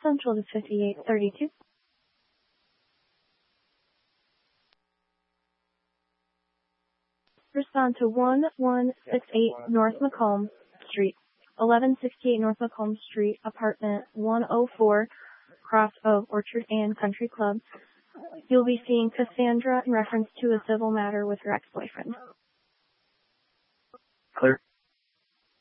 Central to 5832. Respond to 1168 North Macomb Street, 1168 North Macomb Street, apartment 104, Cross of Orchard Inn Country Club. You'll be seeing Cassandra in reference to a civil matter with her ex-boyfriend. Clear.